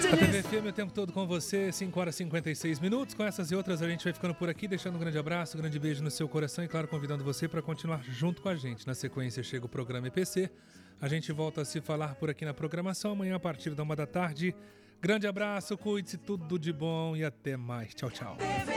A TV FM o tempo todo com você, 5 horas e 56 minutos. Com essas e outras a gente vai ficando por aqui, deixando um grande abraço, um grande beijo no seu coração e, claro, convidando você para continuar junto com a gente. Na sequência chega o programa EPC. A gente volta a se falar por aqui na programação amanhã a partir da 1 da tarde. Grande abraço, cuide-se, tudo de bom e até mais. Tchau, tchau.